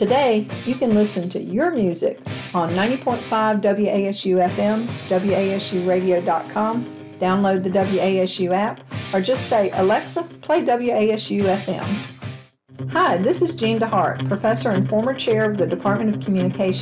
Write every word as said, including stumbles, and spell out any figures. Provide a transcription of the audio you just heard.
Today, you can listen to your music on ninety point five W A S U F M, W A S U radio dot com, download the W A S U app, or just say, Alexa, play W A S U F M. Hi, this is Jean DeHart, professor and former chair of the Department of Communication